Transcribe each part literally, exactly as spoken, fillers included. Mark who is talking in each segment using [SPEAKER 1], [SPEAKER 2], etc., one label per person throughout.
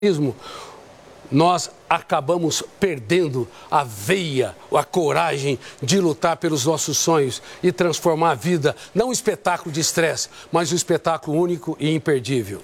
[SPEAKER 1] nós acabamos perdendo a veia, a coragem de lutar pelos nossos sonhos e transformar a vida, não um espetáculo de estresse, mas um espetáculo único e imperdível.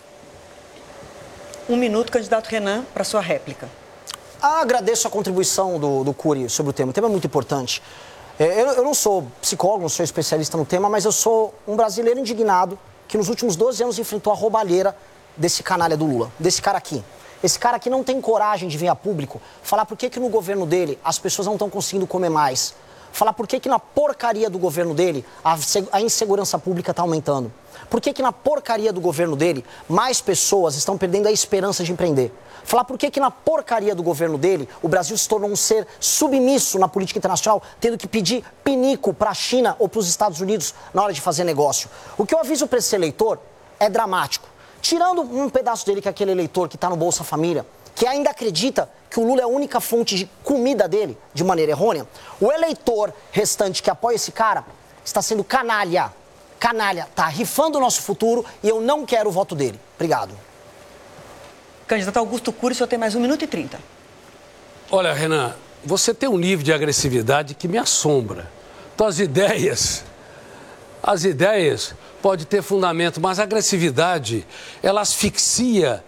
[SPEAKER 2] Um minuto, candidato Renan, para sua réplica.
[SPEAKER 3] Ah, agradeço a contribuição do, do Cury sobre o tema. O tema é muito importante. É, eu, eu não sou psicólogo, não sou especialista no tema, mas eu sou um brasileiro indignado que nos últimos doze anos enfrentou a roubalheira desse canalha do Lula, desse cara aqui. Esse cara aqui não tem coragem de vir a público falar por que que no governo dele as pessoas não estão conseguindo comer mais. Falar por que que na porcaria do governo dele a, a insegurança pública está aumentando. Por que que na porcaria do governo dele mais pessoas estão perdendo a esperança de empreender. Falar por que que na porcaria do governo dele o Brasil se tornou um ser submisso na política internacional, tendo que pedir pinico para a China ou para os Estados Unidos na hora de fazer negócio. O que eu aviso para esse eleitor é dramático. Tirando um pedaço dele, que é aquele eleitor que está no Bolsa Família, que ainda acredita que o Lula é a única fonte de comida dele, de maneira errônea, o eleitor restante que apoia esse cara está sendo canalha. Canalha, está rifando o nosso futuro e eu não quero o voto dele. Obrigado.
[SPEAKER 2] Candidato Augusto Cury, o senhor tem mais um minuto e trinta.
[SPEAKER 1] Olha, Renan, você tem um nível de agressividade que me assombra. Então, as ideias, as ideias podem ter fundamento, mas a agressividade, ela asfixia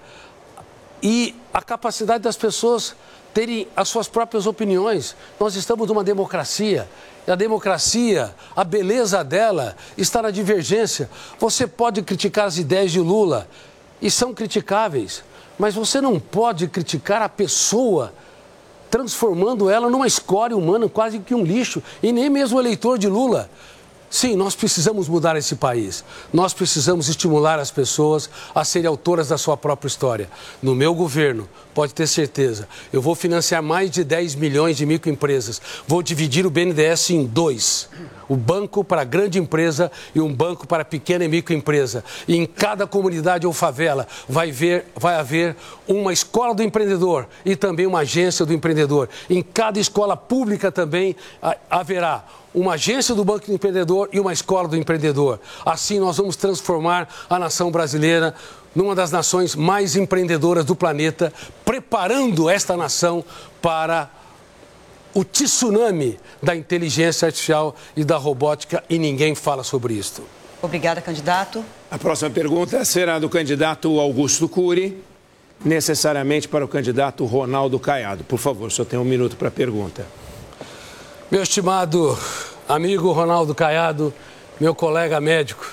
[SPEAKER 1] e a capacidade das pessoas terem as suas próprias opiniões. Nós estamos numa democracia. E a democracia, a beleza dela está na divergência. Você pode criticar as ideias de Lula, e são criticáveis, mas você não pode criticar a pessoa, transformando ela numa escória humana, quase que um lixo, e nem mesmo o eleitor de Lula. Sim, nós precisamos mudar esse país. Nós precisamos estimular as pessoas a serem autoras da sua própria história. No meu governo, pode ter certeza, eu vou financiar mais de dez milhões de microempresas. Vou dividir o B N D E S em dois. O banco para a grande empresa e um banco para a pequena e microempresa. E em cada comunidade ou favela vai, ver, vai haver uma escola do empreendedor e também uma agência do empreendedor. Em cada escola pública também haverá uma agência do Banco do Empreendedor e uma escola do empreendedor. Assim nós vamos transformar a nação brasileira numa das nações mais empreendedoras do planeta, preparando esta nação para o tsunami da inteligência artificial e da robótica, e ninguém fala sobre isso.
[SPEAKER 2] Obrigada, candidato.
[SPEAKER 4] A próxima pergunta será do candidato Augusto Cury, necessariamente para o candidato Ronaldo Caiado. Por favor, só tem um minuto para a pergunta.
[SPEAKER 1] Meu estimado amigo Ronaldo Caiado, meu colega médico,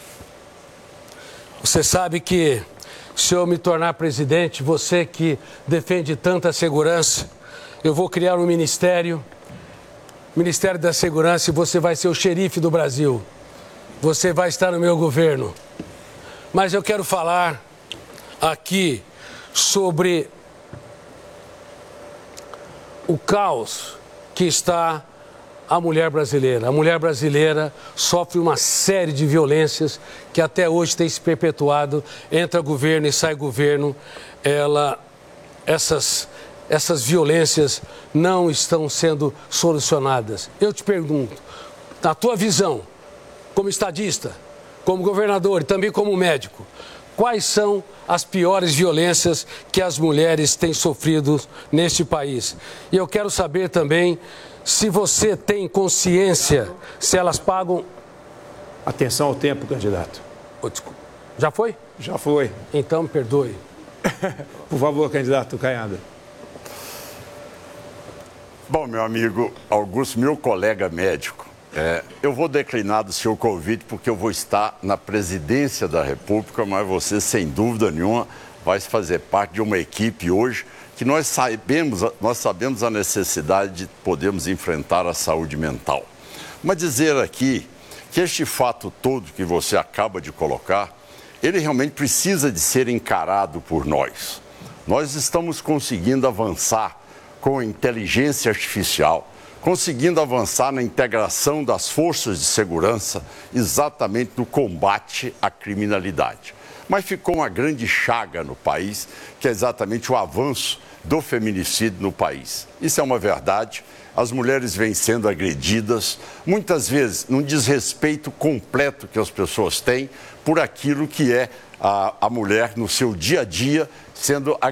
[SPEAKER 1] você sabe que se eu me tornar presidente, você que defende tanta segurança, eu vou criar um ministério, Ministério da Segurança, e você vai ser o xerife do Brasil. Você vai estar no meu governo. Mas eu quero falar aqui sobre o caos que está a mulher brasileira. A mulher brasileira sofre uma série de violências que até hoje tem se perpetuado. Entra governo e sai governo. Ela, essas, essas violências não estão sendo solucionadas. Eu te pergunto, na tua visão, como estadista, como governador e também como médico, quais são as piores violências que as mulheres têm sofrido neste país? E eu quero saber também se você tem consciência, se elas pagam...
[SPEAKER 4] Atenção ao tempo, candidato.
[SPEAKER 1] Oh, desculpa. Já foi?
[SPEAKER 4] Já foi.
[SPEAKER 1] Então, me perdoe.
[SPEAKER 4] Por favor, candidato Caiado.
[SPEAKER 5] Bom, meu amigo Augusto, meu colega médico, é, eu vou declinar do seu convite porque eu vou estar na presidência da República, mas você, sem dúvida nenhuma, vai fazer parte de uma equipe hoje que nós sabemos, nós sabemos a necessidade de podermos enfrentar a saúde mental. Mas dizer aqui que este fato todo que você acaba de colocar, ele realmente precisa de ser encarado por nós. Nós estamos conseguindo avançar com a inteligência artificial, conseguindo avançar na integração das forças de segurança exatamente no combate à criminalidade. mas ficou uma grande chaga no país, que é exatamente o avanço do feminicídio no país. Isso é uma verdade. As mulheres vêm sendo agredidas, muitas vezes num desrespeito completo que as pessoas têm por aquilo que é a, a mulher no seu dia a dia sendo agredida.